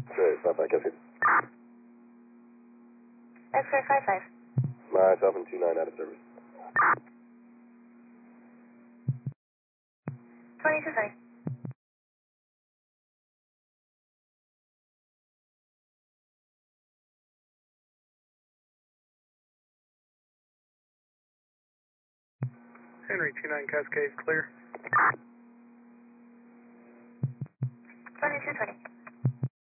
Stop by Cascade. X-ray 55. Myself and 29 out of service. 2230. Henry 29 Cascade, clear. 2220.